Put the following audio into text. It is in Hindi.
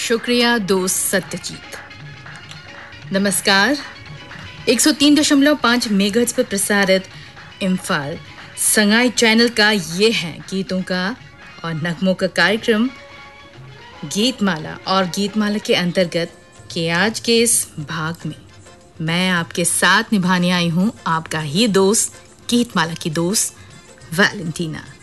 शुक्रिया दोस्त सत्यजीत। नमस्कार। 103.5 मेगाहर्ट्ज पर प्रसारित इम्फाल संगाई चैनल का ये है गीतों का और नगमों का कार्यक्रम गीतमाला। और गीतमाला के अंतर्गत के आज के इस भाग में मैं आपके साथ निभाने आई हूँ आपका ही दोस्त, गीतमाला की दोस्त वैलेंटीना।